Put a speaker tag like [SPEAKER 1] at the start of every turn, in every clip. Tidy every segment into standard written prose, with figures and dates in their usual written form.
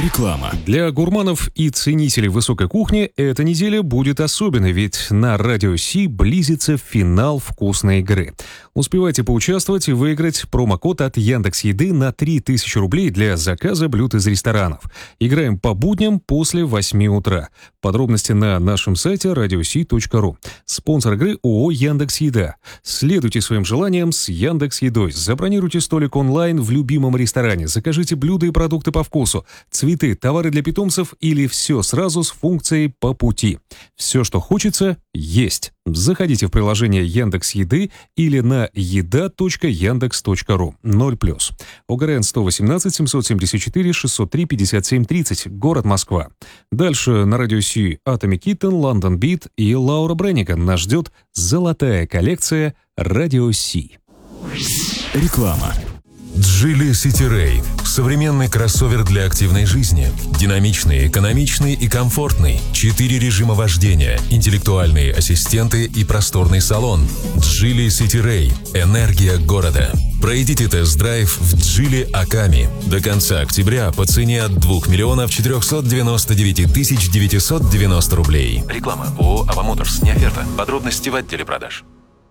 [SPEAKER 1] Реклама.
[SPEAKER 2] Для гурманов и ценителей высокой кухни эта неделя будет особенной, ведь на Радио Си близится финал вкусной игры. Успевайте поучаствовать и выиграть промокод от Яндекс.Еды на 3000 рублей для заказа блюд из ресторанов. Играем по будням после 8 утра. Подробности на нашем сайте radiosi.ru. Спонсор игры ООО «Яндекс.Еда». Следуйте своим желаниям с Яндекс.Едой. Забронируйте столик онлайн в любимом ресторане. Закажите блюда и продукты по вкусу. Цветы, товары для питомцев или все сразу с функцией «По пути». Все, что хочется, есть. Заходите в приложение Яндекс.Еды или на еда.яндекс.ру. 0+. ОГРН 118 774 603 57 30. Город Москва. Дальше на Радио Си Atomic Kitten, London Beat и Лаура Бренниган. Нас ждет золотая коллекция Радио Си.
[SPEAKER 1] Реклама.
[SPEAKER 3] Geely City Ray – современный кроссовер для активной жизни. Динамичный, экономичный и комфортный. 4 режима вождения, интеллектуальные ассистенты и просторный салон. Geely City Ray – энергия города. Пройдите тест-драйв в Geely Аками. До конца октября по цене от 2 499 990 рублей.
[SPEAKER 4] Реклама. ООО «Ава Моторс». Не оферта. Подробности в отделе продаж.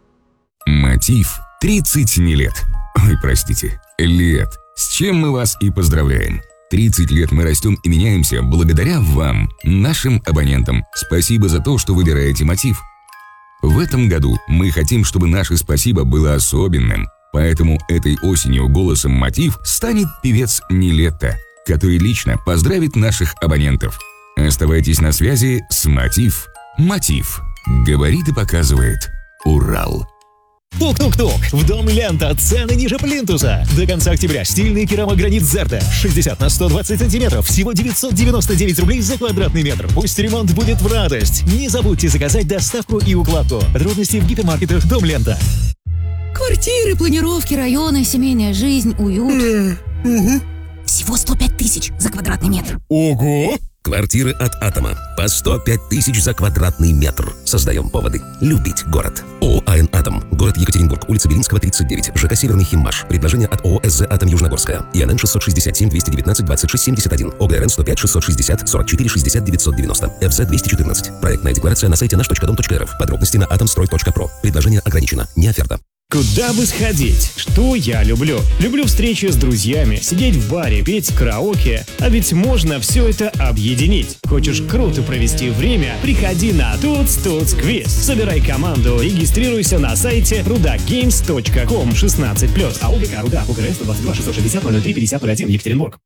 [SPEAKER 5] Мотив 30 не лет. Ой, простите, лет. С чем мы вас и поздравляем. 30 лет мы растем и меняемся благодаря вам, нашим абонентам. Спасибо за то, что выбираете Мотив. В этом году мы хотим, чтобы наше спасибо было особенным. Поэтому этой осенью голосом Мотив станет певец Нилетто, который лично поздравит наших абонентов. Оставайтесь на связи с Мотив. Мотив. Говорит и показывает Урал.
[SPEAKER 6] Тук-тук-тук! В дом Лента цены ниже плинтуса. До конца октября стильный керамогранит Зерта 60 на 120 сантиметров. Всего 999 рублей за квадратный метр. Пусть ремонт будет в радость. Не забудьте заказать доставку и укладку. Подробности в гипермаркетах Дом Лента.
[SPEAKER 7] Квартиры, планировки, районы, семейная жизнь, уют. Всего 105 тысяч за квадратный метр.
[SPEAKER 6] Ого!
[SPEAKER 8] Квартиры от Атома. По 105 тысяч за квадратный метр. Создаем поводы любить город. ООО «АН Атом». Город Екатеринбург. Улица Белинского, 39. ЖК «Северный Химмаш». Предложение от ООО «СЗ Атом Южногорская». ИНН 667 219 26 71. ОГРН 105 660 44 60 990. ФЗ 214. Проектная декларация на сайте наш.дом.рф. Подробности на atomstroy.pro. Предложение ограничено. Не оферта.
[SPEAKER 6] Куда бы сходить? Что я люблю? Люблю встречи с друзьями, сидеть в баре, петь караоке. А ведь можно все это объединить. Хочешь круто провести время? Приходи на Туц Квиз. Собирай команду, регистрируйся на сайте rudagames.com 16+. АОГК Руда, УГРН 122 660 03 5001, Екатеринбург.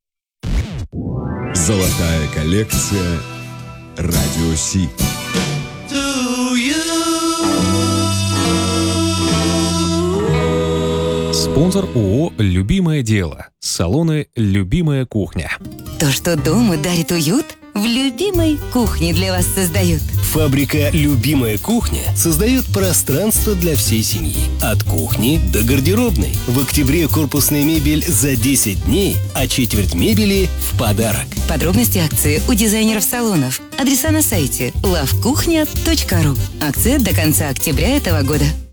[SPEAKER 1] Золотая коллекция Радио Си.
[SPEAKER 2] Спонсор ООО «Любимое дело». Салоны «Любимая кухня».
[SPEAKER 7] То, что дома дарит уют, в любимой кухне для вас создают.
[SPEAKER 9] Фабрика «Любимая кухня» создает пространство для всей семьи. От кухни до гардеробной. В октябре корпусная мебель за 10 дней, а четверть мебели в подарок.
[SPEAKER 7] Подробности акции у дизайнеров салонов. Адреса на сайте lovekuchня.ru. Акция до конца октября этого года.